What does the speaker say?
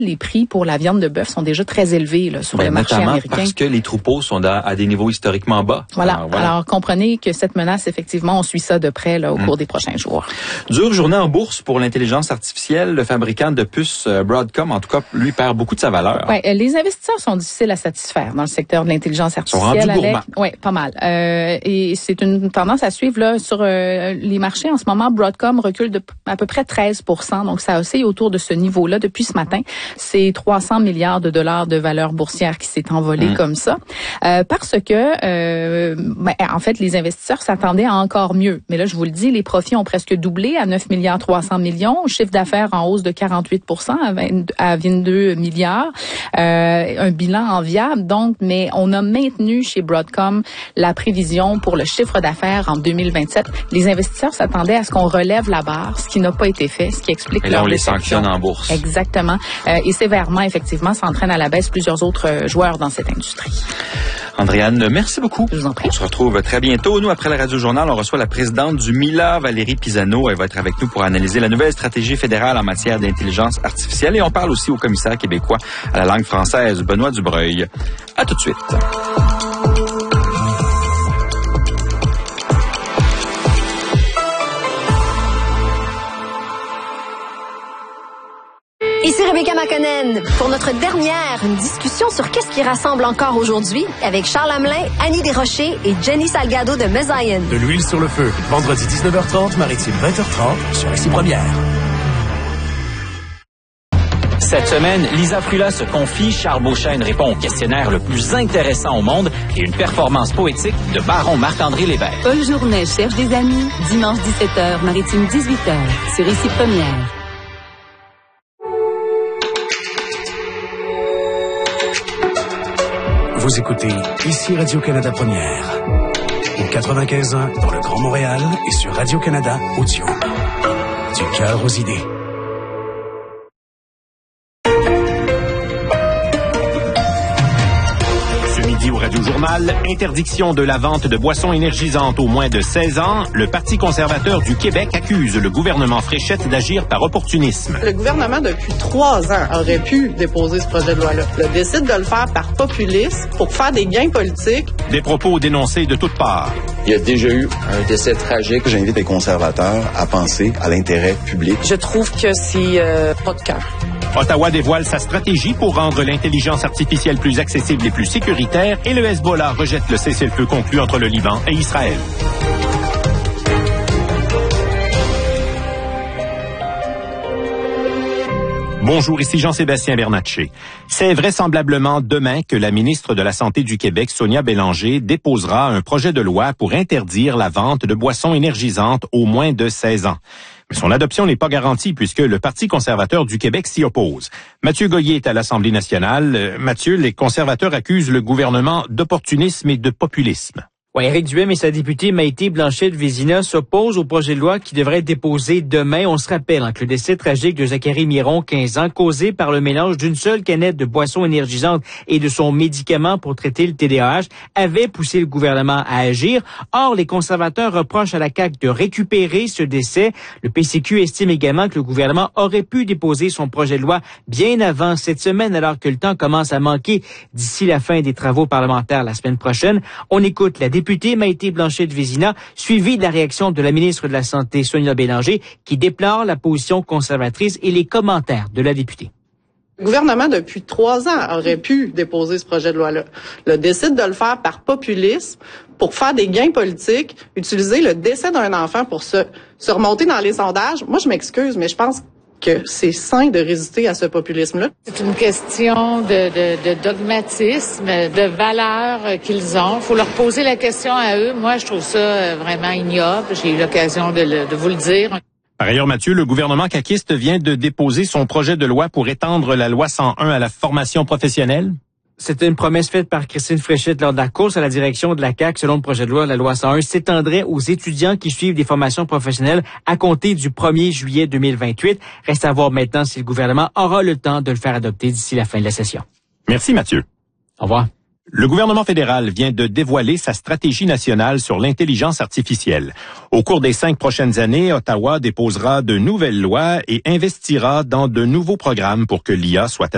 les prix pour la viande de bœuf sont déjà très élevés là, sur le marché américain. Parce que les troupeaux sont à des niveaux historiquement bas. Voilà. Alors, comprenez que cette menace, effectivement, on suit ça de près là, au cours des prochains jours. Dure journée en bourse pour l'intelligence artificielle. Le fabricant de puces Broadcom, en tout cas, lui perd beaucoup de sa valeur. Ouais, les investisseurs sont difficiles à satisfaire dans le secteur de l'intelligence artificielle. Oui, pas mal. Et c'est une tendance à suivre là sur les marchés. En ce moment, Broadcom recule de à peu près 13%. Donc, ça oscille autour de ce niveau-là depuis ce matin. C'est 300 milliards de dollars de valeur boursière qui s'est envolée comme ça. Parce que, en fait, les investisseurs s'attendaient à encore mieux. Mais là, je vous le dis, les profits ont presque doublé à 9 milliards 300 millions. Chiffre d'affaires en hausse de 48% à 22 milliards. Un bilan enviable. Donc, mais on a maintenu chez Broadcom la prévision pour le chiffre d'affaires en 2027. Les investisseurs s'attendaient à ce qu'on relève la barre, ce qui n'a pas été fait, ce qui explique leur déception. Et là, on les sanctionne en bourse. Exactement. Et sévèrement, effectivement, ça entraîne à la baisse plusieurs autres joueurs dans cette industrie. Andréane, merci beaucoup. Je vous en prie. On se retrouve très bientôt. Nous, après la Radio-Journal, on reçoit la présidente du MILA, Valérie Pisano. Elle va être avec nous pour analyser la nouvelle stratégie fédérale en matière d'intelligence artificielle. Et on parle aussi au commissaire québécois à la langue française, Benoît Dubreuil. À tout de suite. Ici Rebecca McConnell pour notre dernière discussion sur qu'est-ce qui rassemble encore aujourd'hui avec Charles Hamelin, Annie Desrochers et Jenny Salgado de Mezzayen. De l'huile sur le feu, vendredi 19h30, Maritime 20h30 sur Ici Première. Cette semaine, Lisa Frula se confie, Charles Beauchesne répond au questionnaire le plus intéressant au monde et une performance poétique de baron Marc-André Lébert. Paul Journet cherche des amis, dimanche 17h, Maritime 18h, sur Ici Première. Vous écoutez Ici Radio-Canada Première. Au 95.1 dans le Grand Montréal et sur Radio-Canada Audio. Du cœur aux idées. Au Radio-Journal, interdiction de la vente de boissons énergisantes aux moins de 16 ans. Le Parti conservateur du Québec accuse le gouvernement Fréchette d'agir par opportunisme. Le gouvernement, depuis 3 ans, aurait pu déposer ce projet de loi-là. Il décide de le faire par populisme pour faire des gains politiques. Des propos dénoncés de toutes parts. Il y a déjà eu un décès tragique. J'invite les conservateurs à penser à l'intérêt public. Je trouve que c'est pas de cœur. Ottawa dévoile sa stratégie pour rendre l'intelligence artificielle plus accessible et plus sécuritaire et le Hezbollah rejette le cessez-le-feu conclu entre le Liban et Israël. Bonjour, ici Jean-Sébastien Bernatchez. C'est vraisemblablement demain que la ministre de la Santé du Québec, Sonia Bélanger, déposera un projet de loi pour interdire la vente de boissons énergisantes aux moins de 16 ans. Mais son adoption n'est pas garantie puisque le Parti conservateur du Québec s'y oppose. Mathieu Goyer est à l'Assemblée nationale. Mathieu, les conservateurs accusent le gouvernement d'opportunisme et de populisme. Oui, Éric Duhem et sa députée Maïté Blanchette-Vézina s'opposent au projet de loi qui devrait être déposé demain. On se rappelle que le décès tragique de Zachary Miron, 15 ans, causé par le mélange d'une seule canette de boisson énergisante et de son médicament pour traiter le TDAH, avait poussé le gouvernement à agir. Or, les conservateurs reprochent à la CAQ de récupérer ce décès. Le PCQ estime également que le gouvernement aurait pu déposer son projet de loi bien avant cette semaine, alors que le temps commence à manquer d'ici la fin des travaux parlementaires la semaine prochaine. On écoute la députée Maïté Blanchette-Vézina, suivie de la réaction de la ministre de la Santé, Sonia Bélanger, qui déplore la position conservatrice et les commentaires de la députée. Le gouvernement, depuis 3 ans, aurait pu déposer ce projet de loi-là. Il décide de le faire par populisme, pour faire des gains politiques, utiliser le décès d'un enfant pour se remonter dans les sondages. Moi, je m'excuse, mais je pense que c'est sain de résister à ce populisme-là. C'est une question de dogmatisme, de valeurs qu'ils ont. Il faut leur poser la question à eux. Moi, je trouve ça vraiment ignoble. J'ai eu l'occasion de vous le dire. Par ailleurs, Mathieu, le gouvernement caquiste vient de déposer son projet de loi pour étendre la loi 101 à la formation professionnelle. C'était une promesse faite par Christine Fréchette lors de la course à la direction de la CAQ. Selon le projet de loi, la loi 101 s'étendrait aux étudiants qui suivent des formations professionnelles à compter du 1er juillet 2028. Reste à voir maintenant si le gouvernement aura le temps de le faire adopter d'ici la fin de la session. Merci, Mathieu. Au revoir. Le gouvernement fédéral vient de dévoiler sa stratégie nationale sur l'intelligence artificielle. Au cours des 5 prochaines années, Ottawa déposera de nouvelles lois et investira dans de nouveaux programmes pour que l'IA soit